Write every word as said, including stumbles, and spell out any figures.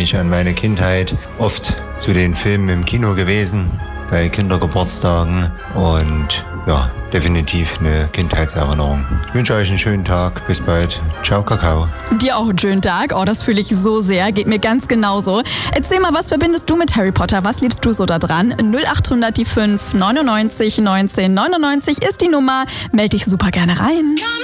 mich an meine Kindheit, oft zu den Filmen im Kino gewesen, bei Kindergeburtstagen und ja, definitiv eine Kindheitserinnerung. Ich wünsche euch einen schönen Tag. Bis bald. Ciao, Kakao. Dir auch einen schönen Tag. Oh, das fühle ich so sehr. Geht mir ganz genauso. Erzähl mal, was verbindest du mit Harry Potter? Was liebst du so da dran? null acht hundert fünf neunundneunzig neunzehn neunundneunzig ist die Nummer. Meld dich super gerne rein.